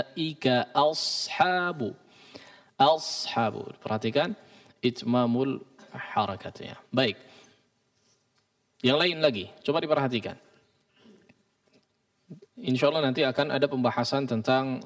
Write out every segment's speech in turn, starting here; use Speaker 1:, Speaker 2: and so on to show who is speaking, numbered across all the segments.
Speaker 1: ulaika ashabu. Ashabu. Perhatikan itmamul harakatnya. Baik. Yang lain lagi, coba diperhatikan. Insya Allah nanti akan ada pembahasan tentang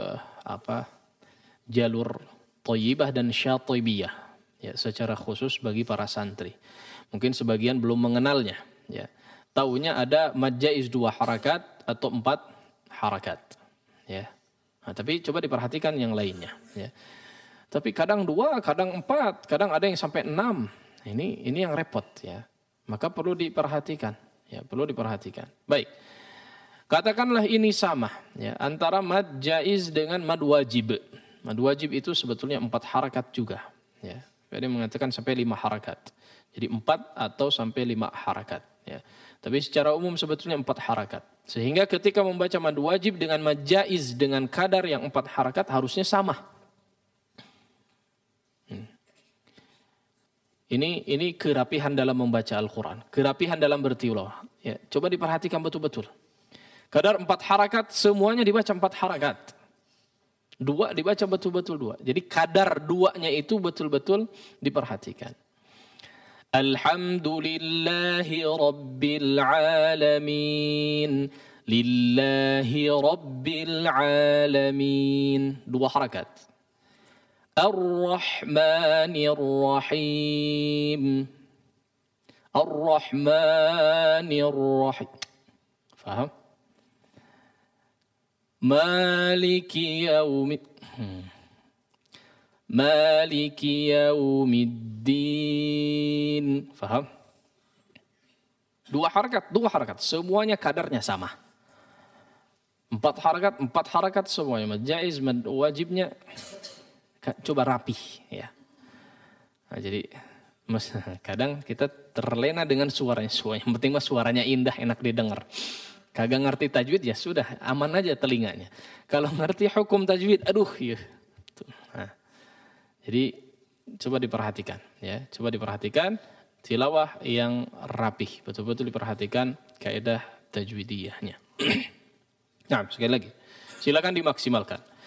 Speaker 1: jalur thayyibah dan syatibiyah, ya, secara khusus bagi para santri. Mungkin sebagian belum mengenalnya, ya. Taunya ada mad jaiz 2 harakat atau 4 harakat, ya. Nah, tapi coba diperhatikan yang lainnya, ya. Tapi kadang 2, kadang 4, kadang ada yang sampai 6. Ini yang repot, ya. Maka perlu diperhatikan, ya, perlu diperhatikan. Baik. Katakanlah ini sama, ya, antara mad jaiz dengan mad wajib. Mad wajib itu sebetulnya 4 harakat juga, ya. Ada yang mengatakan sampai 5 harakat. Jadi 4 atau sampai 5 harakat, ya. Tapi secara umum sebetulnya 4 harakat. Sehingga ketika membaca mad wajib dengan mad jaiz dengan kadar yang 4 harakat harusnya sama. Ini kerapihan dalam membaca Al-Quran, kerapihan dalam bertilawah. Ya, coba diperhatikan betul-betul. Kadar 4 harakat, semuanya dibaca 4 harakat. 2 dibaca betul-betul 2. Jadi kadar 2-nya itu betul-betul diperhatikan. Alhamdulillahi Rabbil Alamin. Lillahi Rabbil Alamin. 2 harakat. Ar-Rahmanir Rahim. Ar-Rahmanir Rahim. Faham? Maliki Yaumiddin. Faham? 2 harakat. Semuanya kadarnya sama. 4 harakat semuanya. Mad jaiz, mad wajibnya coba rapi, ya. Nah, jadi kadang kita terlena dengan suaranya. Yang penting mah suaranya indah, enak didengar. Kagak ngerti tajwid ya sudah, aman aja telinganya. Kalau ngerti hukum tajwid, aduh ya. Nah, jadi coba diperhatikan, ya. Coba diperhatikan tilawah yang rapih, betul-betul diperhatikan kaidah tajwidiyahnya. Nah, sekali lagi, silakan dimaksimalkan.